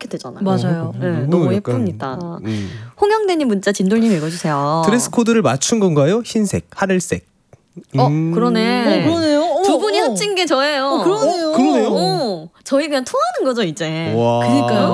이렇게 되잖아요. 맞아요. 네, 너무 예쁩니다. 홍영대님 문자 진돌님 읽어주세요. 드레스 코드를 맞춘 건가요? 흰색, 하늘색. 그러네. 그러네요. 두 분이 합친 게 저예요. 그러네요. 그러네요. 저희 그냥 통하는 거죠 이제. 와. 그러니까요.